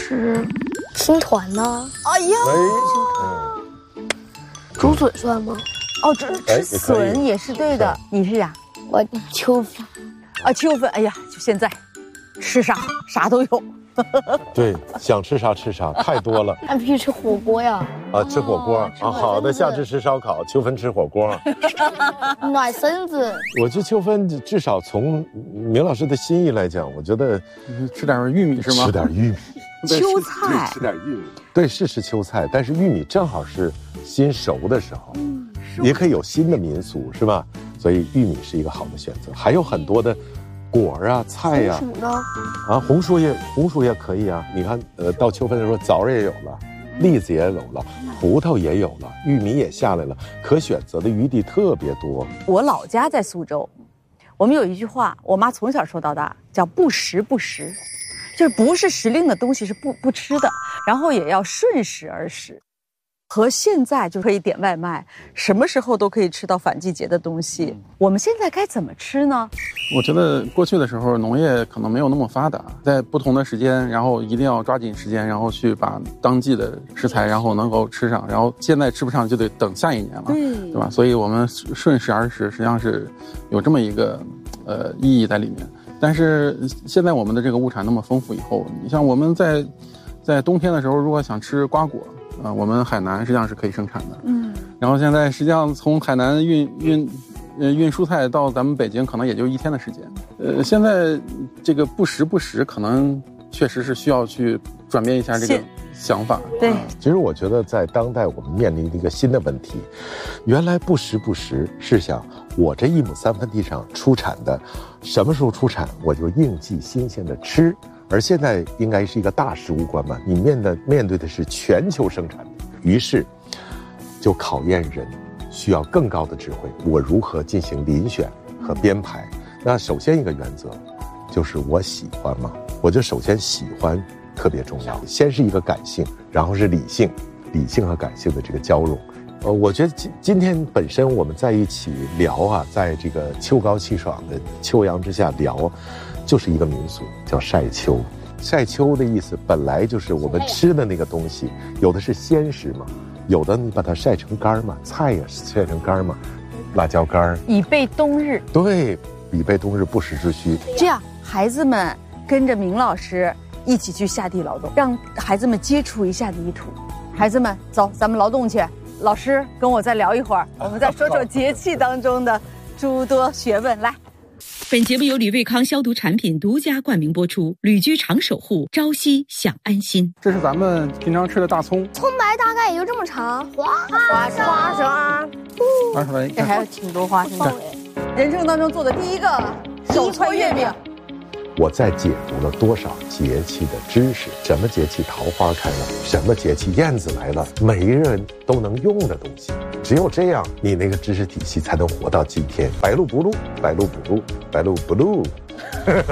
吃青团呢？ 哎呀， 竹笋算吗？ 哦，吃笋也是对的。你是呀？ 我秋分。 啊，秋分。哎呀，就现在，吃啥都有。 对，想吃啥吃啥，太多了。 那必须吃火锅呀！ 啊，吃火锅啊，好的，夏至吃烧烤，秋分吃火锅， 暖身子。 我觉得秋分至少从明老师的心意来讲，我觉得吃点玉米是吗？ 吃点玉米， 秋菜， 吃点玉米。 对，是吃秋菜，但是玉米正好是新熟的时候，也可以有新的民俗，是吧？所以玉米是一个好的选择，还有很多的。果啊，菜呀， 红薯呢？ 啊，红薯也可以啊。你看，到秋分的时候，枣也有了，栗子也有了，葡萄也有了，玉米也下来了，可选择的余地特别多。 我老家在苏州，我们有一句话，我妈从小说到大，叫不时不食，就是不是时令的东西是不吃的，然后也要顺时而食。和现在就可以点外卖，什么时候都可以吃到反季节的东西。我们现在该怎么吃呢？ 我觉得过去的时候农业可能没有那么发达，在不同的时间，然后一定要抓紧时间，然后去把当季的食材然后能够吃上，然后现在吃不上就得等下一年了，对吧？所以我们顺时而食实际上是有这么一个意义在里面。但是现在我们的这个物产那么丰富以后，你像我们在冬天的时候，如果想吃瓜果我们海南实际上是可以生产的，然后现在实际上从海南运蔬菜到咱们北京，可能也就1天的时间。现在这个不时不食，可能确实是需要去转变一下这个想法。 对， 其实我觉得在当代我们面临一个新的问题，原来不时不食是想我这1亩3分地上出产的，什么时候出产我就应季新鲜的吃。而现在应该是一个大食物观嘛，你面对的是全球生产，于是就考验人需要更高的智慧，我如何进行遴选和编排。那首先一个原则就是我喜欢嘛，我就首先喜欢特别重要，先是一个感性，然后是理性和感性的这个交融。我觉得今天本身我们在一起聊啊，在这个秋高气爽的秋阳之下聊，就是一个民俗叫晒秋。晒秋的意思本来就是我们吃的那个东西，有的是鲜食嘛，有的你把它晒成干嘛，菜也是晒成干嘛，辣椒干以备冬日。 对，以备冬日不时之需。 这样孩子们跟着明老师一起去下地劳动，让孩子们接触一下泥土。孩子们走，咱们劳动去。老师跟我再聊一会儿，我们再说说节气当中的诸多学问。来， 本节目由李瑞康消毒产品独家冠名播出，旅居常守护，朝夕享安心。 这是咱们平常吃的大葱， 葱白大概也就这么长。花生， 拿出来一看， 这还有挺多花生的。人生当中做的第一个手搓月饼。 我在解读了多少节气的知识，什么节气桃花开了，什么节气燕子来了，每一个人都能用的东西。只有这样，你那个知识体系才能活到今天。白露不露，白露不露，白露不露。